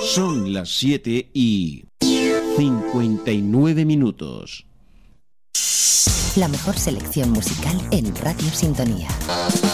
Son las 7:59. La mejor selección musical en Radio Sintonía.